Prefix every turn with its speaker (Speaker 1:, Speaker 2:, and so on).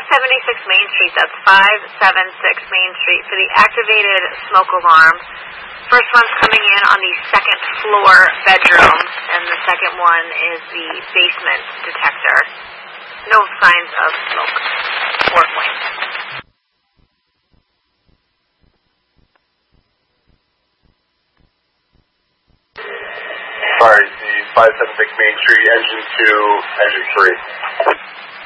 Speaker 1: 576 Main Street. That's 576 Main Street for the activated smoke alarm. First one's coming in on the second floor bedroom, and the second one is the basement detector. No signs of smoke or flames.
Speaker 2: Sorry, the 576 Main Street, engine 2, engine 3.